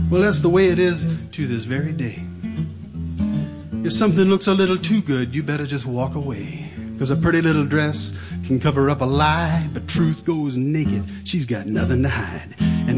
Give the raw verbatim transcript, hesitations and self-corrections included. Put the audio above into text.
Well, that's the way it is to this very day. If something looks a little too good, you better just walk away. Because a pretty little dress can cover up a lie, but truth goes naked. She's got nothing to hide. And